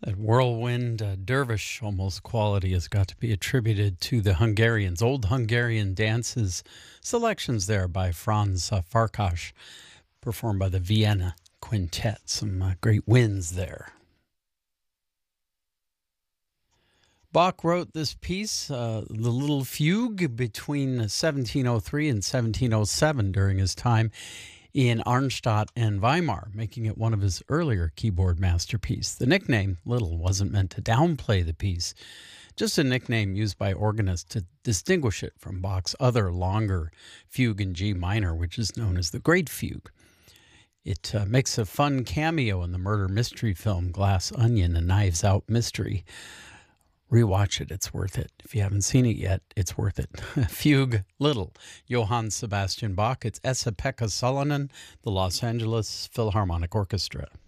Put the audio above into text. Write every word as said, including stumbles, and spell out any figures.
That whirlwind uh, dervish almost quality has got to be attributed to the Hungarians. Old Hungarian dances, selections there by Franz uh, Farkas, performed by the Vienna Quintet. Some uh, great winds there. Bach wrote this piece, uh, the little fugue, between seventeen oh three and seventeen oh seven during his time in Arnstadt and Weimar, making it one of his earlier keyboard masterpieces. The nickname Little wasn't meant to downplay the piece, just a nickname used by organists to distinguish it from Bach's other longer fugue in G minor, which is known as the Great Fugue. It uh, makes a fun cameo in the murder mystery film Glass Onion, A Knives Out Mystery. Rewatch it. It's worth it. If you haven't seen it yet, it's worth it. Fugue Little, Johann Sebastian Bach. It's Esa-Pekka Salonen, the Los Angeles Philharmonic Orchestra.